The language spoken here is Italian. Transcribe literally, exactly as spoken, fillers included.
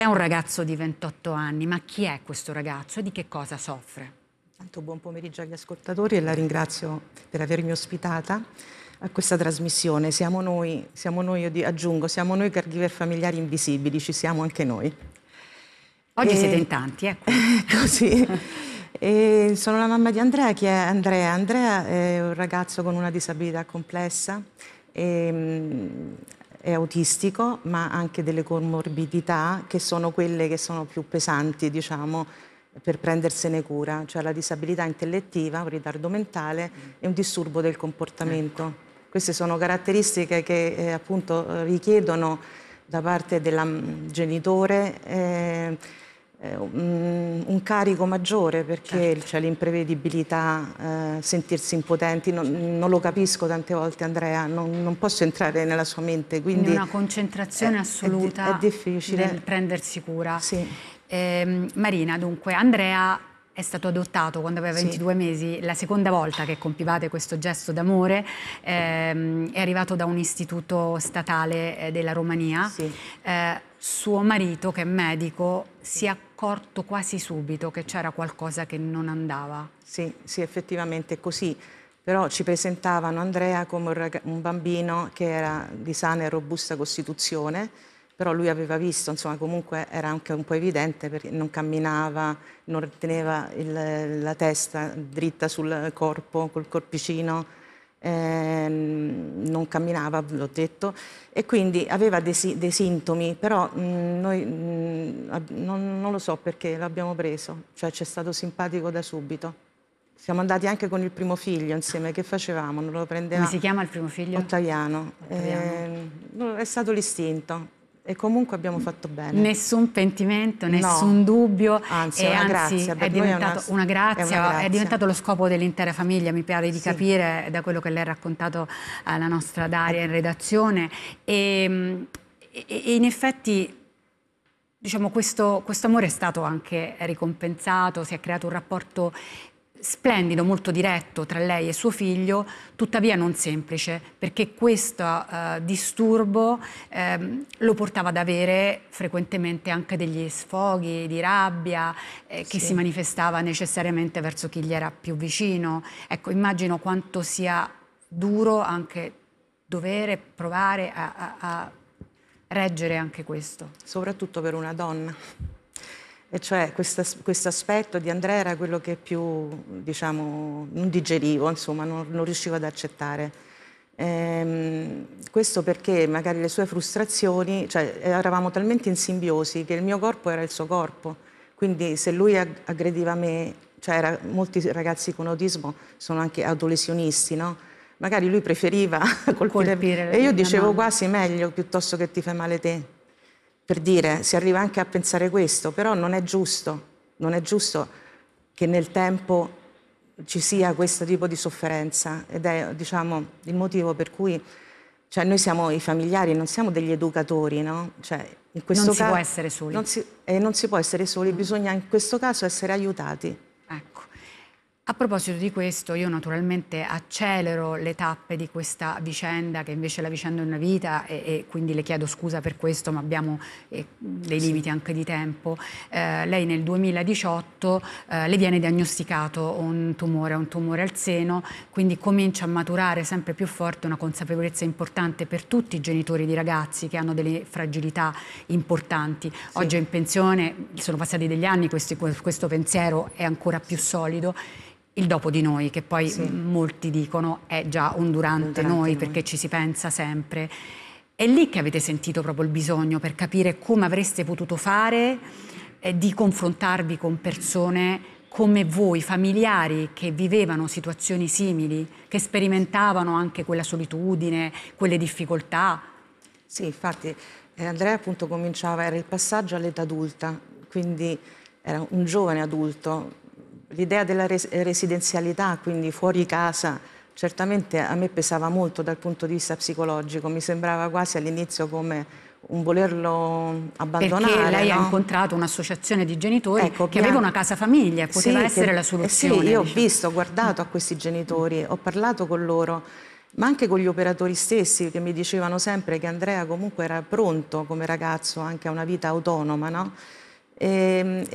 È un ragazzo di ventotto anni, ma chi è questo ragazzo e di che cosa soffre? Tanto buon pomeriggio agli ascoltatori e la ringrazio per avermi ospitata a questa trasmissione. Siamo noi, siamo noi, io aggiungo, siamo noi caregiver familiari invisibili, ci siamo anche noi. Oggi e... siete in tanti, ecco. Così. E sono la mamma di Andrea, che è Andrea. Andrea è un ragazzo con una disabilità complessa, e, è autistico, ma ha anche delle comorbidità che sono quelle che sono più pesanti, diciamo, per prendersene cura, cioè la disabilità intellettiva, un ritardo mentale e un disturbo del comportamento. Ecco. Queste sono caratteristiche che eh, appunto richiedono da parte del genitore eh, un, un carico maggiore, perché certo. C'è l'imprevedibilità, eh, sentirsi impotenti. Non, non lo capisco tante volte, Andrea, non, non posso entrare nella sua mente. Quindi, quindi una concentrazione è, assoluta è, è difficile nel prendersi cura. Sì. Eh, Marina, dunque, Andrea è stato adottato quando aveva ventidue sì. mesi, la seconda volta che compivate questo gesto d'amore, ehm, è arrivato da un istituto statale eh, della Romania. Sì. Eh, suo marito, che è medico, si è accorto quasi subito che c'era qualcosa che non andava. Sì, sì, effettivamente è così. Però ci presentavano Andrea come un, un bambino che era di sana e robusta costituzione, però lui aveva visto, insomma, comunque era anche un po' evidente perché non camminava, non teneva il, la testa dritta sul corpo, col corpicino, eh, non camminava, l'ho detto, e quindi aveva dei, dei sintomi, però mh, noi mh, non, non lo so perché l'abbiamo preso, cioè ci è stato simpatico da subito. Siamo andati anche con il primo figlio insieme, che facevamo? Non lo prendeva... Come si chiama il primo figlio? Ottaviano. Ottaviano. Eh, è stato l'istinto. E comunque abbiamo fatto bene. Nessun pentimento, nessun no. dubbio. Anzi, e è una anzi, grazia. È diventato una, una, grazia, è una grazia, è diventato lo scopo dell'intera famiglia, mi pare di sì. capire da quello che lei ha raccontato alla nostra Daria in redazione. E, e, e in effetti, diciamo, questo, questo amore è stato anche ricompensato, si è creato un rapporto splendido, molto diretto tra lei e suo figlio, tuttavia non semplice, perché questo uh, disturbo um, lo portava ad avere frequentemente anche degli sfoghi di rabbia eh, che sì. si manifestava necessariamente verso chi gli era più vicino. Ecco, immagino quanto sia duro anche dovere provare a, a, a reggere anche questo. Soprattutto per una donna. E cioè questo aspetto di Andrea era quello che più, diciamo, non digerivo, insomma, non, non riuscivo ad accettare. Ehm, questo perché magari le sue frustrazioni, cioè eravamo talmente in simbiosi che il mio corpo era il suo corpo, quindi se lui aggrediva me, cioè era, molti ragazzi con autismo sono anche autolesionisti, no? Magari lui preferiva colpire, colpire e io dicevo mano. Quasi meglio piuttosto che ti fai male te. Per dire, si arriva anche a pensare questo, però non è giusto, non è giusto che nel tempo ci sia questo tipo di sofferenza, ed è, diciamo, il motivo per cui, cioè, noi siamo i familiari, non siamo degli educatori, no? Cioè, in questo non si caso, può essere soli. Non si, eh, non si può essere soli, mm. bisogna in questo caso essere aiutati. Ecco. A proposito di questo, io naturalmente accelero le tappe di questa vicenda, che invece è la vicenda di una vita, e, e quindi le chiedo scusa per questo, ma abbiamo eh, dei limiti anche di tempo. Eh, lei nel duemiladiciotto eh, le viene diagnosticato un tumore, un tumore al seno, quindi comincia a maturare sempre più forte una consapevolezza importante per tutti i genitori di ragazzi che hanno delle fragilità importanti. Sì. Oggi è in pensione, sono passati degli anni, questo, questo pensiero è ancora più solido. Il dopo di noi, che poi sì. molti dicono è già un durante, un durante noi, noi, perché ci si pensa sempre. È lì che avete sentito proprio il bisogno per capire come avreste potuto fare eh, di confrontarvi con persone come voi, familiari che vivevano situazioni simili, che sperimentavano anche quella solitudine, quelle difficoltà. Sì, infatti eh, Andrea appunto cominciava, era il passaggio all'età adulta, quindi era un giovane adulto. L'idea della res residenzialità, quindi fuori casa, certamente a me pesava molto dal punto di vista psicologico, mi sembrava quasi all'inizio come un volerlo abbandonare. Perché lei no? ha incontrato un'associazione di genitori ecco, che aveva una casa famiglia, poteva sì, essere che, la soluzione. Eh sì, io diciamo. ho visto, ho guardato a questi genitori, ho parlato con loro ma anche con gli operatori stessi che mi dicevano sempre che Andrea comunque era pronto come ragazzo anche a una vita autonoma, no? E,